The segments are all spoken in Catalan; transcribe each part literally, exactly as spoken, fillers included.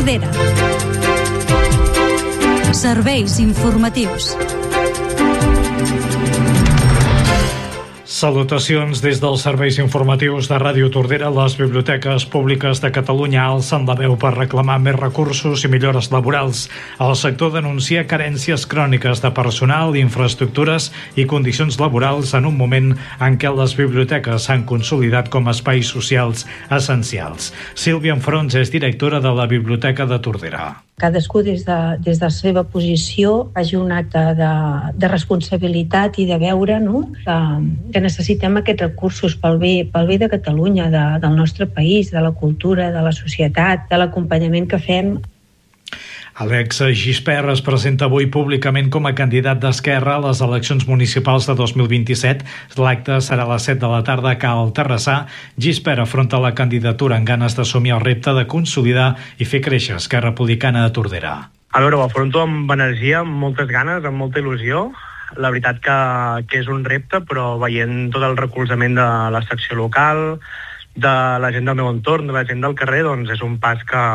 Tordera. Serveis informatius. Salutacions des dels serveis informatius de Ràdio Tordera. Les biblioteques públiques de Catalunya alcen la veu per reclamar més recursos i millores laborals. El sector denuncia carències cròniques de personal, infraestructures i condicions laborals en un moment en què les biblioteques s'han consolidat com a espais socials essencials. Sílvia Enfrons és directora de la Biblioteca de Tordera. Cadascú des de, des de la seva posició hagi un acte de, de responsabilitat i de veure, no? que, que necessitem aquests recursos pel bé, pel bé de Catalunya, de, del nostre país, de la cultura, de la societat, de l'acompanyament que fem. Alex Gispert es presenta avui públicament com a candidat d'Esquerra a les eleccions municipals de dos mil vint-i-set. L'acte serà a les set de la tarda a Cal Terrassà. Gispert afronta la candidatura amb ganes d'assumir el repte de consolidar i fer créixer Esquerra Republicana de Tordera. A veure, ho afronto amb energia, amb moltes ganes, amb molta il·lusió. La veritat que, que és un repte, però veient tot el recolzament de la secció local, de la gent del meu entorn, de la gent del carrer, doncs és un pas que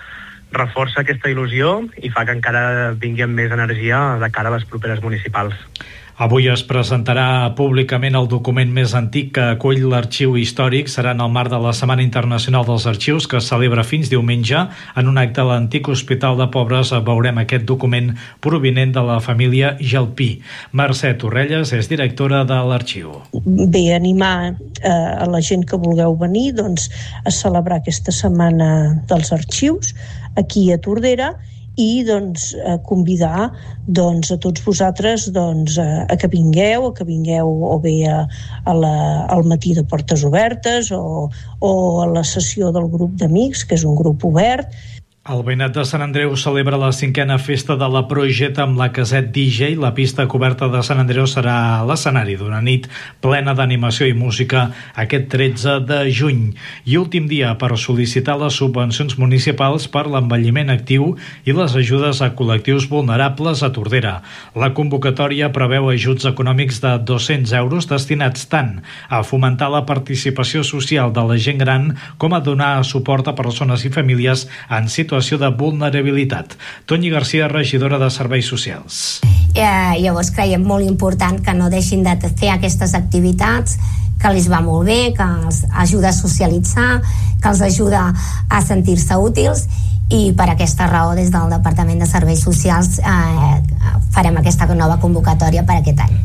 reforça aquesta il·lusió i fa que encara vingui amb més energia de cara a les properes municipals. Avui es presentarà públicament el document més antic que acull l'arxiu històric. Serà en el marc de la Setmana Internacional dels Arxius, que es celebra fins diumenge. En un acte a l'antic Hospital de Pobres veurem aquest document provinent de la família Gelpí. Mercè Torrelles és directora de l'arxiu. Bé, animar eh, a la gent que vulgueu venir doncs, a celebrar aquesta Setmana dels Arxius aquí a Tordera i doncs, a convidar doncs, a tots vosaltres doncs, a, a que vingueu, a que vingueu o bé a, a la, al matí de portes obertes o, o a la sessió del grup d'amics, que és un grup obert. El Veïnat de Sant Andreu celebra la cinquena festa de la Projet amb la Caset D J. La pista coberta de Sant Andreu serà l'escenari d'una nit plena d'animació i música aquest tretze de juny. I últim dia per sol·licitar les subvencions municipals per l'envelliment actiu i les ajudes a col·lectius vulnerables a Tordera. La convocatòria preveu ajuts econòmics de dos-cents euros destinats tant a fomentar la participació social de la gent gran com a donar suport a persones i famílies en situació de vulnerabilitat. Toni Garcia, regidora de Serveis Socials. Eh, llavors creiem molt important que no deixin de fer aquestes activitats, que els va molt bé, que els ajuda a socialitzar, que els ajuda a sentir-se útils, i per aquesta raó des del Departament de Serveis Socials eh, farem aquesta nova convocatòria per aquest any.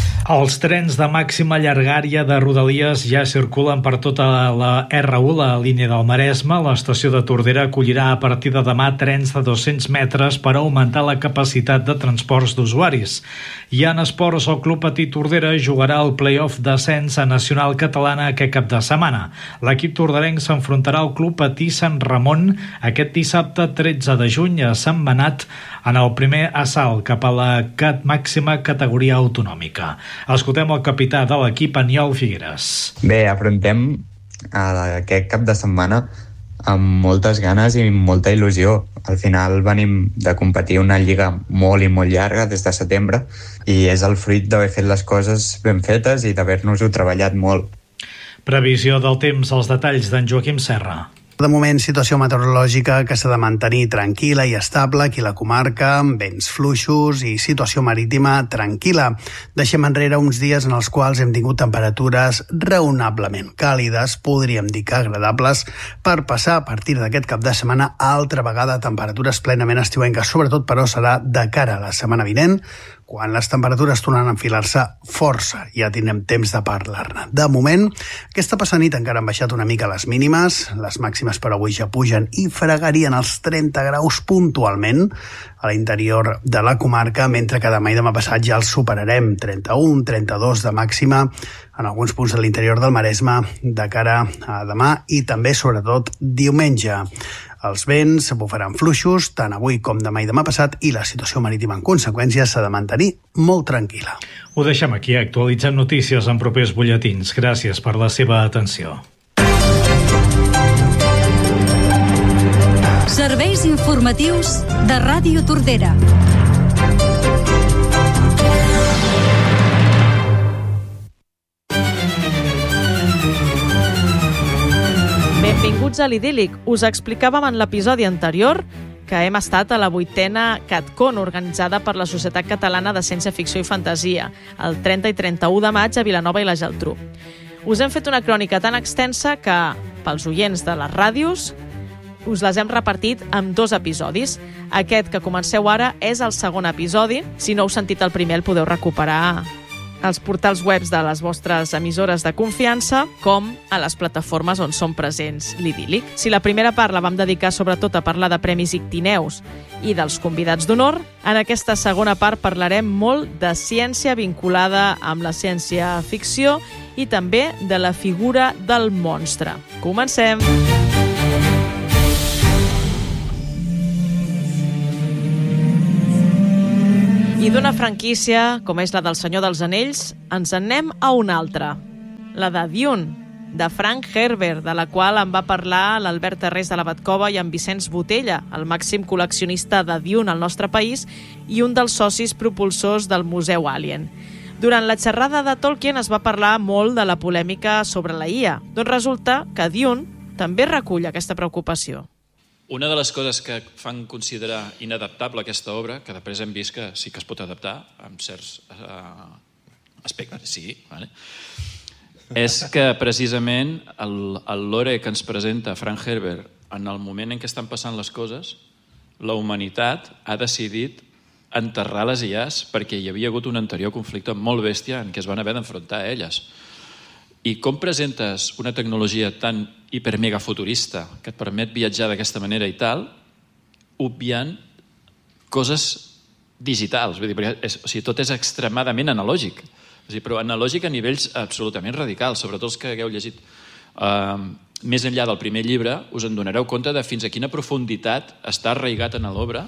Els trens de màxima llargària de Rodalies ja circulen per tota la erre u, la línia del Maresme. L'estació de Tordera acollirà a partir de demà trens de dos-cents metres per augmentar la capacitat de transports d'usuaris. I en esports, el Club Patí Tordera jugarà el play-off d'ascens a Nacional Catalana aquest cap de setmana. L'equip torderenc s'enfrontarà al Club Patí Sant Ramon aquest dissabte tretze de juny a Sant Benat en el primer assalt cap a la cat màxima categoria autonòmica. Escoltem el capità de l'equip, Aniol Figueres. Bé, afrontem aquest cap de setmana amb moltes ganes i molta il·lusió. Al final venim de competir una lliga molt i molt llarga des de setembre i és el fruit d'haver fet les coses ben fetes i d'haver-nos-ho treballat molt. Previsió del temps, els detalls d'en Joaquim Serra. De moment, situació meteorològica que s'ha de mantenir tranquil·la i estable aquí a la comarca, amb vents fluixos i situació marítima tranquil·la. Deixem enrere uns dies en els quals hem tingut temperatures raonablement càlides, podríem dir que agradables, per passar a partir d'aquest cap de setmana altra vegada a temperatures plenament estiuenques. Sobretot, però, serà de cara a la setmana vinent, quan les temperatures tornaran a enfilar-se força. Ja tindrem temps de parlar-ne. De moment, aquesta passada nit encara han baixat una mica les mínimes, les màximes per avui ja pugen i fregarien els trenta graus puntualment a l'interior de la comarca, mentre que demà i demà passat ja els superarem, trenta-un, trenta-dos de màxima en alguns punts de l'interior del Maresme de cara a demà i també, sobretot, diumenge. Els vents bufaran fluixos tant avui com demà i demà passat i la situació marítima en conseqüència s'ha de mantenir molt tranquil·la. Ho deixem aquí, actualitzem notícies en propers butlletins. Gràcies per la seva atenció. Serveis informatius de Ràdio Tordera. Benvinguts benvinguts a l'Idíl·lic. Us explicàvem en l'episodi anterior que hem estat a la vuitena CatCon, organitzada per la Societat Catalana de Ciència-Ficció i Fantasia, el trenta i trenta-u de maig a Vilanova i la Geltrú. Us hem fet una crònica tan extensa que, pels oients de les ràdios, us les hem repartit en dos episodis. Aquest que comenceu ara és el segon episodi. Si no heu sentit el primer, el podeu recuperar als portals webs de les vostres emissores de confiança, com a les plataformes on són presents l'Idíl·lic. Si la primera part la vam dedicar sobretot a parlar de Premis Ictineus i dels convidats d'honor, en aquesta segona part parlarem molt de ciència vinculada amb la ciència-ficció i també de la figura del monstre. Comencem! I d'una franquícia, com és la del Senyor dels Anells, ens en anem a una altra, la de Dune, de Frank Herbert, de la qual en va parlar l'Albert Terrés de la Batcova i en Vicenç Botella, el màxim col·leccionista de Dune al nostre país i un dels socis propulsors del Museu Alien. Durant la xerrada de Tolkien es va parlar molt de la polèmica sobre la I A, doncs resulta que Dune també recull aquesta preocupació. Una de les coses que fan considerar inadaptable aquesta obra, que després hem vist que sí que es pot adaptar en certs uh, aspectes, sí, vale? És que precisament el, el lore que ens presenta Frank Herbert en el moment en què estan passant les coses, la humanitat ha decidit enterrar les I As perquè hi havia hagut un anterior conflicte molt bèstia en què es van haver d'enfrontar a elles. I com presentes una tecnologia tan hipermega futurista que et permet viatjar d'aquesta manera i tal, obviant coses digitals, vull dir, perquè és, o sigui, tot és extremadament analògic, o sigui, però analògic a nivells absolutament radicals, sobretot els que hagueu llegit uh, més enllà del primer llibre, us en donareu compte de fins a quina profunditat està arraigat en l'obra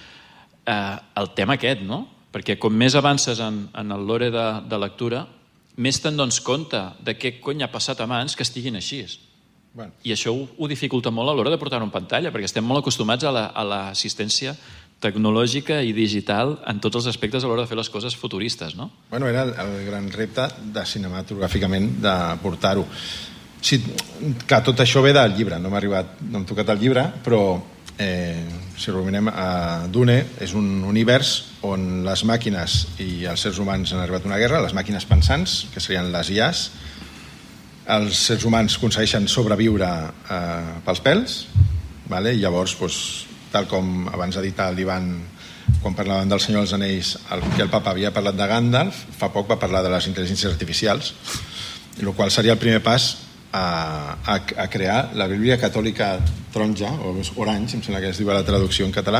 uh, el tema aquest, no? Perquè com més avances en, en el lore de, de lectura, més te'n dones compte de què cony ha passat abans que estiguin així. Bueno. I això ho, ho dificulta molt a l'hora de portar-ho en pantalla, perquè estem molt acostumats a l'assistència la, tecnològica i digital en tots els aspectes a l'hora de fer les coses futuristes, no? Bueno, era el, el gran repte de cinematogràficament de portar-ho. Sí, clar, tot això ve del llibre, no m'ha arribat, no hem tocat el llibre, però eh, si ho ruminem a Dune, és un univers on les màquines i els sers humans han arribat a una guerra, les màquines pensants, que serien les I As, els sers humans aconsegueixen sobreviure eh, pels pèls, vale? I llavors, doncs, tal com abans ha dit el Ivan quan parlaven del Senyor dels Anells, el, que el papa havia parlat de Gandalf, fa poc va parlar de les intel·ligències artificials, el qual seria el primer pas a, a, a crear la Bíblia Catòlica Taronja, o Orange, em sembla que es diu a la traducció en català,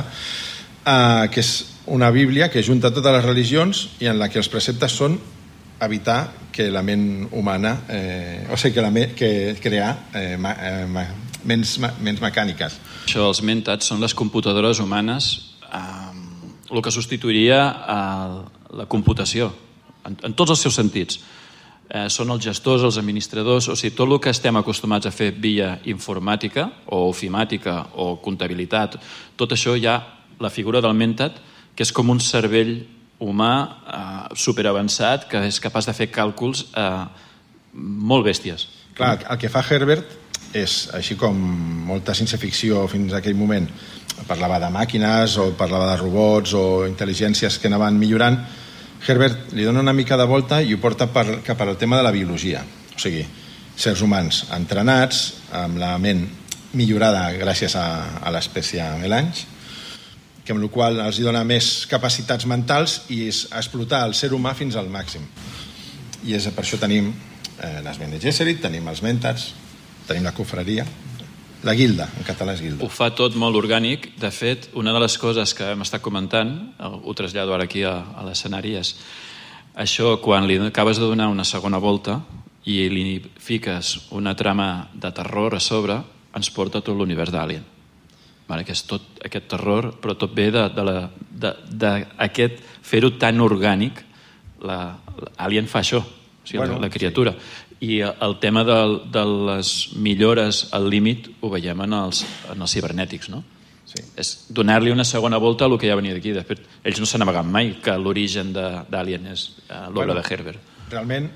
eh, que és una Bíblia que junta totes les religions i en la que els preceptes són evitar que la ment humana, eh, o sigui, que, la me, que crear eh, ma, eh, ma, ments, ma, ments mecàniques. Això, els mentats, són les computadores humanes, eh, el que substituiria a la computació, en, en tots els seus sentits. Eh, són els gestors, els administradors, o sigui, tot el que estem acostumats a fer via informàtica o ofimàtica o comptabilitat, tot això hi ha la figura del mentat, que és com un cervell humà eh, superavançat que és capaç de fer càlculs eh, molt bèsties. Clar, el que fa Herbert és, així com molta ciència-ficció fins a aquell moment parlava de màquines o parlava de robots o intel·ligències que anaven millorant, Herbert li dona una mica de volta i ho porta per, cap al tema de la biologia. O sigui, sers humans entrenats, amb la ment millorada gràcies a, a l'espècie Melange, que amb la qual els dona més capacitats mentals i és explotar el ser humà fins al màxim. I és, per això tenim eh, les Bene Gesserit, tenim els mentats, tenim la cofreria, la guilda, en català és guilda. Ho fa tot molt orgànic. De fet, una de les coses que hem estat comentant, ho trasllado ara aquí a, a l'escenari, és això, quan li acabes de donar una segona volta i li fiques una trama de terror a sobre, ens porta tot l'univers d'Alien. Vale, que és tot aquest terror, però tot ve de, de, la, de, de aquest fer-ho tan orgànic. La, Alien fa això, o sigui, bueno, la, la criatura. Sí. I el tema de, de les millores al límit ho veiem en els, en els cibernètics, no? Sí. És donar-li una segona volta a el que ja venia d'aquí. De fet, ells no s'han amagat mai que l'origen d'Alien és l'obra bueno, de Herbert. Realment,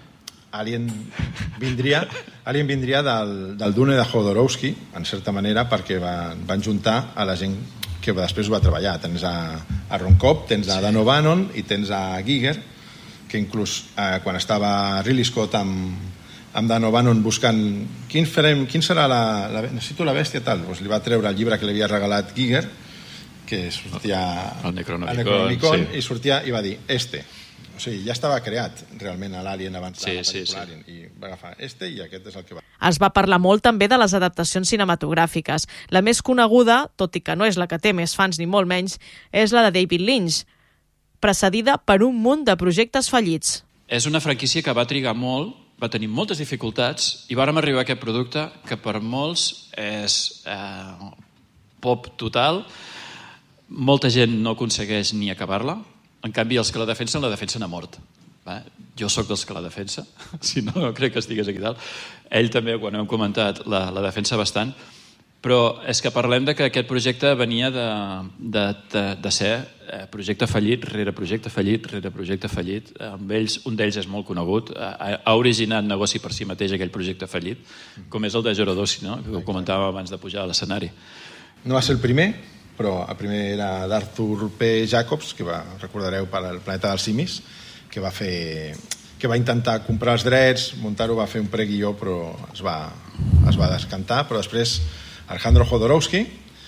Alien vindria, Alien vindria del, del Dune de Jodorowsky, en certa manera, perquè van, van juntar a la gent que després ho va treballar. Tens a, a Ron Cobb, tens a Dan O'Bannon i tens a Giger, que inclús eh, quan estava Ridley Scott amb, amb Dan O'Bannon buscant quin, farem, quin serà la, la... necessito la bèstia tal, doncs li va treure el llibre que li havia regalat Giger, que sortia el Necronomicon, el Necronomicon sí. I sortia i va dir este. O sigui, ja estava creat realment a l'Alien abans sí, de la sí, pel·lícula sí. Alien, i va agafar este i aquest és el que va. Es va parlar molt també de les adaptacions cinematogràfiques. La més coneguda, tot i que no és la que té més fans ni molt menys, és la de David Lynch, precedida per un munt de projectes fallits. És una franquícia que va trigar molt, va tenir moltes dificultats i vàrem arribar a aquest producte que per molts és eh, pop total. Molta gent no aconsegueix ni acabar-la. En canvi, els que la defensen, la defensen a mort. Va? Jo sóc dels que la defensa, si no, no crec que estigués aquí dalt. Ell també, quan hem comentat, la, la defensa bastant. Però és que parlem de que aquest projecte venia de, de, de, de ser eh, projecte fallit rere projecte fallit rere projecte fallit. Amb ells, un d'ells és molt conegut, ha, ha originat negoci per si mateix aquell projecte fallit, com és el de Jorodowsky, no? Que ho comentàvem abans de pujar a l'escenari. No va ser el primer, però el primer era d'Arthur P. Jacobs, que va, recordareu, per al Planeta dels Simis, que va fer, que va intentar comprar els drets, muntar-ho, va fer un preguió, però es va, es va descantar. Però després Alejandro Jodorowsky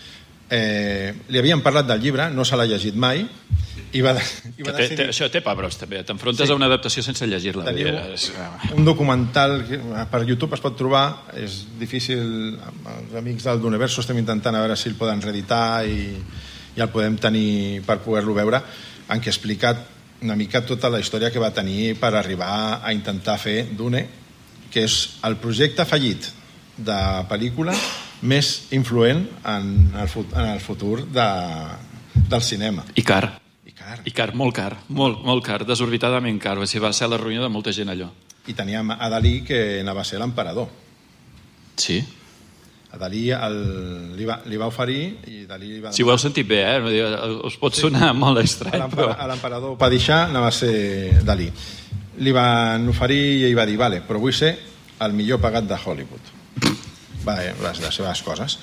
eh, li havien parlat del llibre, no se l'ha llegit mai, i va, i va té, decidir... té, això té pebrots, també. T'enfrontes sí. a una adaptació sense llegir-la. Teniu un documental que per YouTube es pot trobar, és difícil, els amics del Duneverso estem intentant a veure si el poden reeditar i, i el podem tenir per poder-lo veure, en què ha explicat una mica tota la història que va tenir per arribar a intentar fer Dune, que és el projecte fallit de pel·lícula més influent en el, en el futur de, del cinema. I car. I car, molt car, molt, molt car, desorbitadament car. Va ser la ruïna de molta gent, allò. I teníem a Dalí, que anava a ser l'emperador. Sí. A Dalí el, li, va, li va oferir i Dalí li va... Si ho heu sentit bé, eh? Us pot sonar sí. molt estrany, però... A l'emperador Padishah anava a ser Dalí. Li van oferir i ell va dir, vale, però vull ser el millor pagat de Hollywood. Va, les, les seves coses.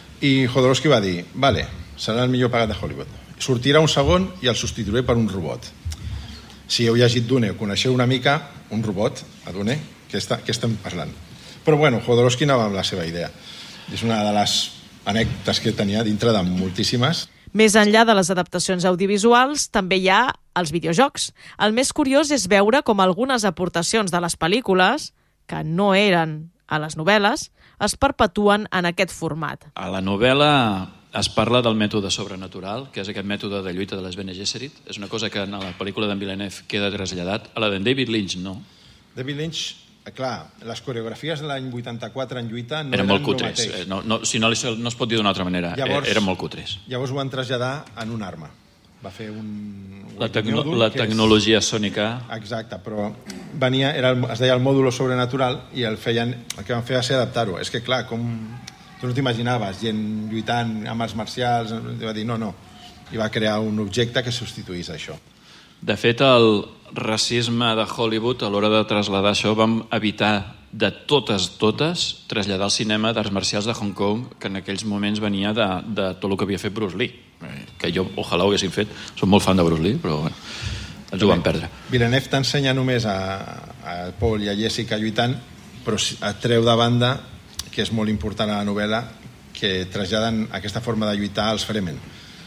I Jodorowsky va dir, vale, serà el millor pagat de Hollywood. Sortirà un segon i el substituiré per un robot. Si heu llegit Dune o coneixeu una mica un robot a Dune, què, està, què estem parlant? Però bueno, Jodorowsky anava amb la seva idea. És una de les anècdotes que tenia dintre de moltíssimes. Més enllà de les adaptacions audiovisuals, també hi ha els videojocs. El més curiós és veure com algunes aportacions de les pel·lícules, que no eren a les novel·les, es perpetuen en aquest format. A la novel·la es parla del mètode sobrenatural, que és aquest mètode de lluita de les Bene Gesserit. És una cosa que en la pel·lícula d'en Villeneuve queda traslladat. A la d'en David Lynch, no. David Lynch, clar, les coreografies de l'any vuitanta-quatre en lluita no eren eren molt cutres. No, no, si no, no es pot dir d'una altra manera. Llavors, eren molt cutres. Llavors ho van traslladar en un arma. Va fer un... La, tecno la tecnologia és... sònica. Exacte, però venia, era el, es deia el mòdulo sobrenatural i el, feien, el que van fer va ser adaptar-ho. És que, clar, com... Tu no t'imaginaves gent lluitant amb arts marcials, i va dir no, no, i va crear un objecte que substituís això. De fet, el racisme de Hollywood, a l'hora de traslladar això, vam evitar de totes, totes, traslladar el cinema d'arts marcials de Hong Kong, que en aquells moments venia de, de tot el que havia fet Bruce Lee, que jo, ojalà ho haguéssim fet, soc molt fan de Bruce Lee, però bueno, ens ho vam perdre. Villeneuve t'ensenya només a, a Paul i a Jessica lluitant, però et treu de banda, que és molt important a la novel·la, que traslladen aquesta forma de lluitar als Fremen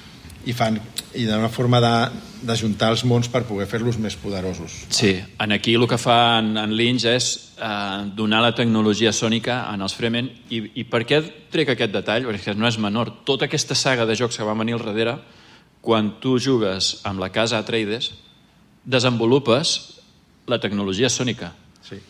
i fan i d'una forma de, de juntar els mons per poder fer-los més poderosos. Sí, en aquí el que fa en, en Lynch és eh, donar la tecnologia sònica en els Fremen i, i per què trec aquest detall? Perquè no és menor. Tota aquesta saga de jocs que van venir al darrere, quan tu jugues amb la casa Atreides, desenvolupes la tecnologia sònica. Sí.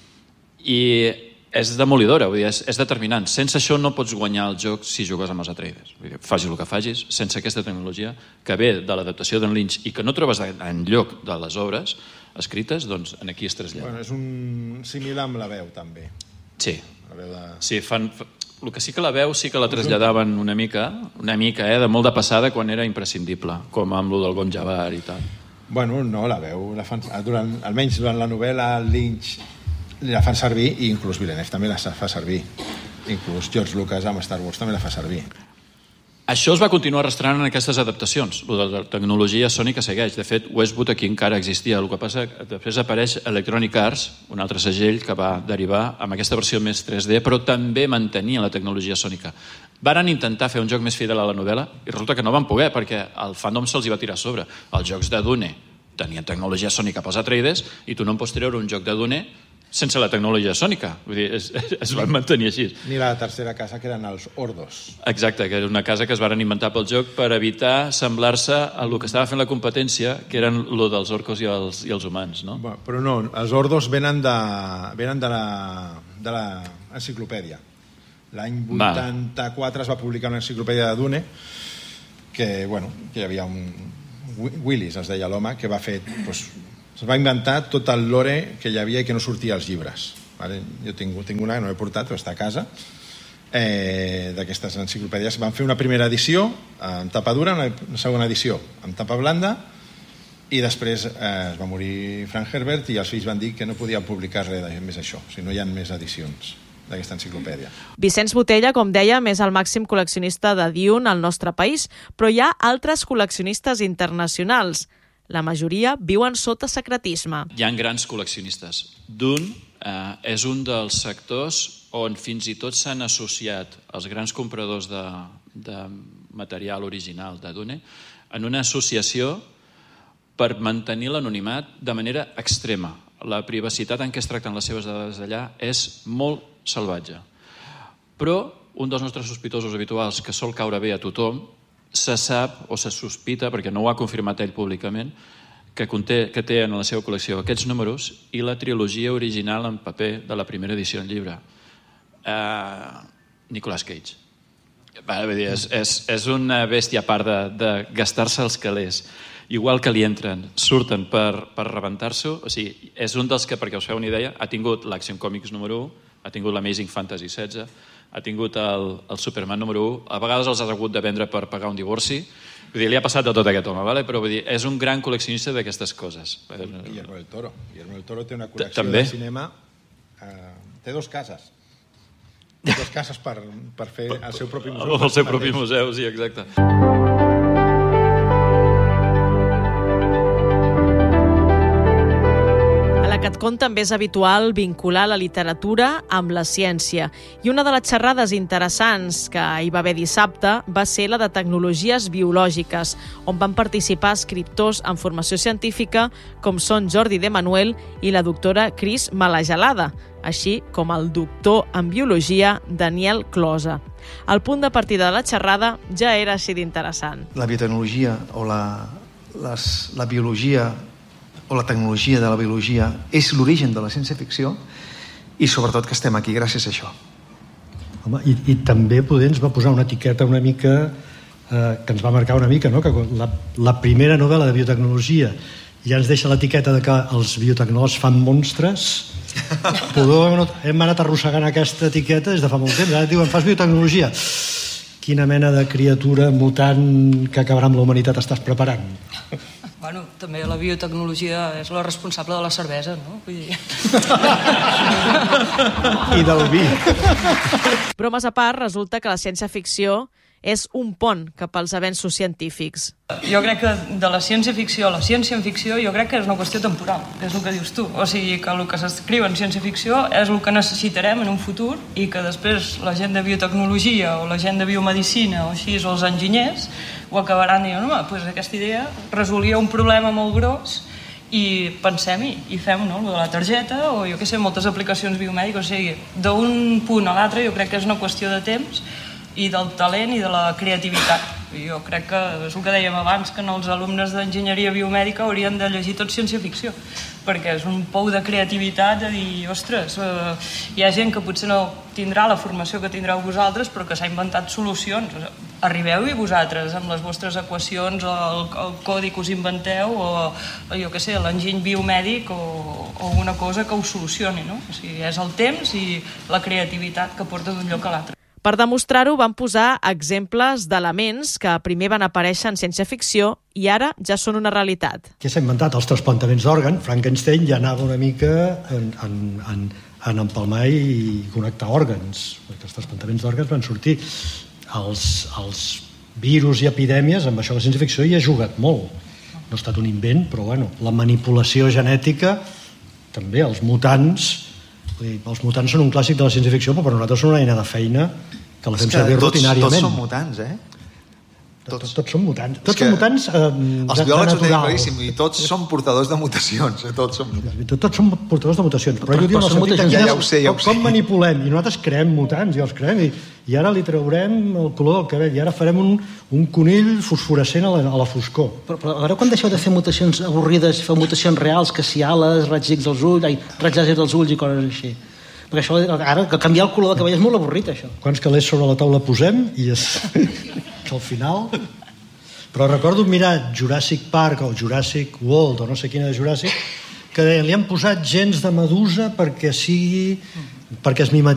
I és demolidora, vull dir, és, és determinant. Sense això no pots guanyar el joc si jugues amb els Atreides. Vull dir, facis el que facis, sense aquesta tecnologia que ve de l'adaptació d'en Lynch i que no trobes en lloc de les obres escrites, doncs en aquí es trasllada. Bueno, és un similar amb la veu, també. Sí. La veu de... Sí, fan... El que sí que la veu sí que la traslladaven una mica, una mica, eh, de molt de passada quan era imprescindible, com amb lo del Gonjabar i tal. Bueno, no, la veu la fan... durant, almenys durant la novel·la Lynch la fan servir, i inclús Villeneuve també la fa servir. Inclús George Lucas amb Star Wars també la fa servir. Això es va continuar arrastrant en aquestes adaptacions. La de la tecnologia sònica segueix. De fet, Westwood aquí encara existia. El que passa que després apareix Electronic Arts, un altre segell que va derivar amb aquesta versió més tres D, però també mantenia la tecnologia sònica. Varen intentar fer un joc més fidel a la novel·la i resulta que no van poder perquè el fandom se'ls hi va tirar a sobre. Els jocs de Dune tenien tecnologia sònica pels Atreides i tu no em pots treure un joc de Dune sense la tecnologia sònica. Vull dir, es, es van mantenir així. Ni la tercera casa, que eren els Ordos. Exacte, que era una casa que es varen inventar pel joc per evitar semblar-se a el que estava fent la competència, que eren lo dels orcos i els, i els humans, no? Bueno, però no, els Ordos venen de, venen de la, de la enciclopèdia. L'any vuitanta-quatre es va publicar una enciclopèdia de Dune que, bueno, que hi havia un... Willis, es deia l'home, que va fer... Doncs, es va inventar tot el lore que hi havia i que no sortia als llibres. Vale? Jo tinc, tinc una que no he portat, però està a casa, eh, d'aquestes enciclopèdies. Van fer una primera edició amb tapa dura, una segona edició amb tapa blanda, i després eh, es va morir Frank Herbert i els fills van dir que no podien publicar res més això, o sigui, no hi ha més edicions d'aquesta enciclopèdia. Vicenç Botella, com dèiem, és el màxim col·leccionista de Dune al nostre país, però hi ha altres col·leccionistes internacionals. La majoria viuen sota secretisme. Hi ha grans col·leccionistes. Dune eh, és un dels sectors on fins i tot s'han associat els grans compradors de, de material original de Dune en una associació per mantenir l'anonimat de manera extrema. La privacitat en què es tracten les seves dades allà és molt salvatge. Però un dels nostres sospitosos habituals, que sol caure bé a tothom, se sap o se sospita, perquè no ho ha confirmat ell públicament, que, conté, que té en la seva col·lecció aquests números i la trilogia original en paper de la primera edició en llibre. Uh, Nicolas Cage. Va, vull dir, és, és, és una bèstia a part de, de gastar-se els calés. Igual que li entren, surten per, per rebentar-s'ho. O sigui, és un dels que, perquè us feu una idea, ha tingut l'Action Comics número u, ha tingut l'Amazing Fantasy setze, ha tingut el, el Superman número u, a vegades els has hagut de vendre per pagar un divorci. Vull dir, li ha passat de tot aquest home, vale? Però vull dir, és un gran col·leccionista d'aquestes coses. Guillermo del Toro. Guillermo del Toro té una col·lecció També? de cinema. Eh, té dos cases. Dos cases per, per fer el seu propi museu. El seu propi museu, sí, exacte. CatCon també és habitual vincular la literatura amb la ciència. I una de les xerrades interessants que hi va haver dissabte va ser la de tecnologies biològiques, on van participar escriptors en formació científica com són Jordi de Manuel i la doctora Cris Malagelada, així com el doctor en biologia Daniel Closa. El punt de partida de la xerrada ja era així d'interessant. La biotecnologia o la, les, la biologia o la tecnologia de la biologia és l'origen de la ciència-ficció i sobretot que estem aquí gràcies a això. Home, i, i també poder ens va posar una etiqueta una mica eh, que ens va marcar una mica, no? Que la, la primera novel·la de biotecnologia ja ens deixa l'etiqueta de que els biotecnòlegs fan monstres. Podeu, hem anat arrossegant aquesta etiqueta des de fa molt temps. Ara diuen, fas biotecnologia. Quina mena de criatura mutant que acabarà amb la humanitat estàs preparant? Bueno, també la biotecnologia és la responsable de la cervesa, no? Vull dir... I del vi. Bromes a part, resulta que la ciència-ficció és un pont cap als avenços científics. Jo crec que de la ciència-ficció a la ciència-ficció jo crec que és una qüestió temporal, és el que dius tu. O sigui, que el que s'escriu en ciència-ficció és el que necessitarem en un futur i que després la gent de biotecnologia o la gent de biomedicina o així, o els enginyers, ho acabaran dient, home, doncs aquesta idea resolia un problema molt gros i pensem-hi i fem, no?, el de la targeta o jo què sé, moltes aplicacions biomèdiques. O sigui, d'un punt a l'altre jo crec que és una qüestió de temps i del talent i de la creativitat. Jo crec que és el que dèiem abans, que els alumnes d'enginyeria biomèdica haurien de llegir tot ciència-ficció, perquè és un pou de creativitat de dir, ostres, eh, hi ha gent que potser no tindrà la formació que tindreu vosaltres, però que s'ha inventat solucions. Arribeu-hi vosaltres amb les vostres equacions, el, el codi que us inventeu, o jo què sé, l'enginy biomèdic, o, o una cosa que us solucioni, no? O sigui, és el temps i la creativitat que porta d'un lloc a l'altre. Per demostrar-ho, van posar exemples d'elements que primer van aparèixer en ciència-ficció i ara ja són una realitat. Què s'ha inventat? Els trasplantaments d'òrgan. Frankenstein ja anava una mica en, en, en, en empalmar i connectar òrgans, perquè els trasplantaments d'òrgans van sortir. Els, els virus i epidèmies, amb això la ciència-ficció hi ha jugat molt. No ha estat un invent, però bueno, la manipulació genètica, també els mutants, vull dir, els mutants són un clàssic de la ciència-ficció, però per nosaltres són una eina de feina que la fem servir rutinàriament. Tots són mutants, eh? Tots, tots, tots són mutants. Tots són mutants eh, els biòlegs ho tenen claríssim, i tots són portadors de mutacions. Eh? Tots, són... tots són portadors de mutacions. Però, però jo dic en el sentit de ja, ja ho sé, ja ho com, com manipulem. I nosaltres creem mutants, i els creem, i, i ara li traurem el color del cabell, i ara farem un, un conill fosforescent a la, a la foscor. Però, però ara quan deixeu de fer mutacions avorrides, feu mutacions reals, que si ales, raig X dels ulls, ai, raig làser dels ulls i coses així. Perquè això, ara, que canviar el color del cabell és molt avorrit, això. Quants calés sobre la taula posem, i és... que al final... Però recordo mirar Jurassic Park o Jurassic World o no sé quina de Jurassic, que deien, li han posat gens de medusa perquè sigui... perquè es mimetitzi